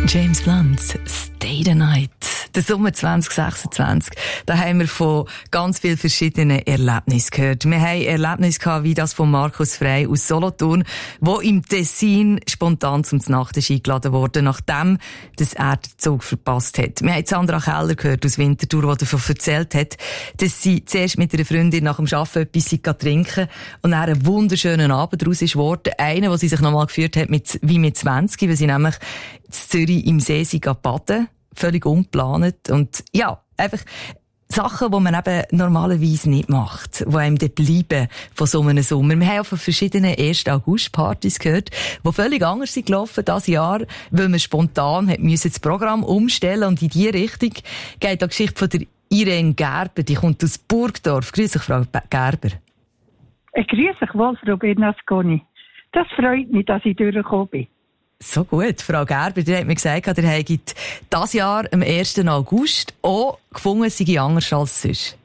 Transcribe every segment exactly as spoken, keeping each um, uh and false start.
James Blunt, Stay the Night. Der Sommer zwanzig sechsundzwanzig, da haben wir von ganz vielen verschiedenen Erlebnissen gehört. Wir haben Erlebnisse gehabt, wie das von Markus Frey aus Solothurn, wo im Tessin spontan zum Nachtisch eingeladen wurde, nachdem das er den Zug verpasst hat. Wir haben Sandra Keller gehört aus Winterthur, die davon erzählt hat, dass sie zuerst mit einer Freundin nach dem Arbeiten etwas trinken und dann einen wunderschönen Abend daraus ist geworden. Einen, den sie sich nochmal geführt hat, mit, wie mit zwanzig, weil sie nämlich in Zürich im See sind baden. Völlig ungeplant. Und ja, einfach Sachen, die man eben normalerweise nicht macht, die einem dann bleiben von so einem Sommer. Wir haben auch von verschiedenen ersten August-Partys gehört, die völlig anders sind gelaufen dieses Jahr, weil man spontan hat müssen das Programm umstellen und in die Richtung geht die Geschichte von der Irene Gerber, die kommt aus Burgdorf. Grüß dich, Frau Gerber. Ich grüße dich wohl, Frau Bernasconi. Das freut mich, dass ich durchgekommen bin. So gut. Frau Gerber, die hat mir gesagt, ihr habt dieses Jahr am ersten August auch gefunden, es sei anders als sonst.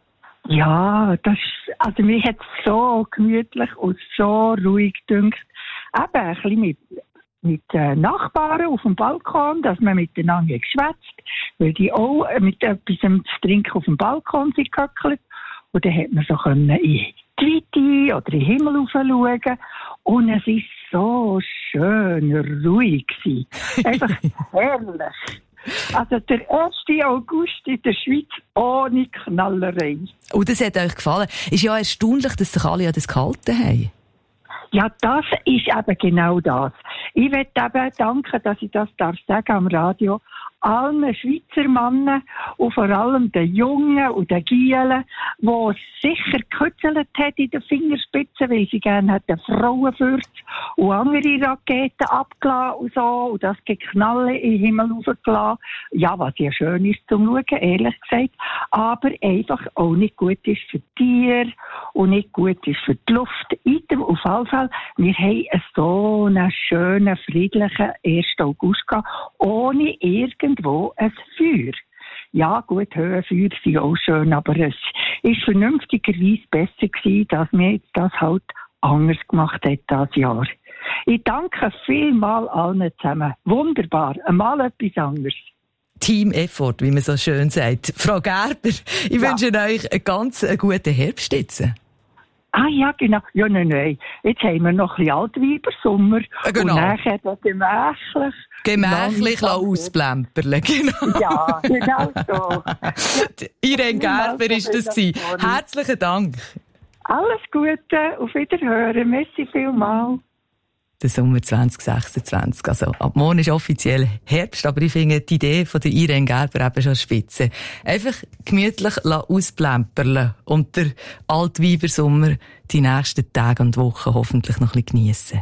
Ja, das, also mir hat es so gemütlich und so ruhig gedünkt. Eben ein bisschen mit, mit äh, Nachbarn auf dem Balkon, dass man miteinander geschwätzt, weil die auch mit etwas zu trinken auf dem Balkon sind gehöckelt. Und dann hat man so können in die Weite oder in den Himmel schauen. Und es war so schön ruhig gewesen. Einfach herrlich. Also der ersten August in der Schweiz ohne Knallerei. Und das hat euch gefallen. Ist ja erstaunlich, dass sich alle an das gehalten haben. Ja, das ist eben genau das. Ich möchte eben danken, dass ich das darf sagen am Radio, allen Schweizer Männern und vor allem den Jungen und den Gielen, die sicher gekützelt hat in den Fingerspitzen, weil sie gerne hätten Frauenfürze und andere Raketen abgelassen und so und das Geknalle in den Himmel hochgelassen. Ja, was ja schön ist zum Schauen, ehrlich gesagt, aber einfach auch nicht gut ist für die Tiere und nicht gut ist für die Luft. Item auf jeden Fall, wir haben so einen schönen, friedlichen ersten August gehabt, ohne irgendwo ein Feuer. Ja, gut, Höhenfeuer sind auch schön, aber es ist vernünftigerweise besser gewesen, dass wir das halt anders gemacht haben dieses Jahr. Ich danke vielmals allen zusammen. Wunderbar, einmal etwas anderes. Team Effort, wie man so schön sagt. Frau Gerber, ich ja. wünsche euch einen ganz guten Herbst jetzt. Ah ja, genau. Ja, nein, nein. Jetzt haben wir noch ein bisschen Altweibersommer. Ja, genau. Und nachher dann gemächlich. Gemächlich ausplempern, genau. Ja, genau so. Irene Gerber ist das gewesen. Herzlichen Dank. Alles Gute, auf Wiederhören. Merci vielmals. Der Sommer zwanzig sechsundzwanzig. Also, ab morgen ist offiziell Herbst, aber ich finde die Idee von der Irene Gerber eben schon spitze. Einfach gemütlich ausplempern und der Altweibersommer die nächsten Tage und Wochen hoffentlich noch ein bisschen geniessen.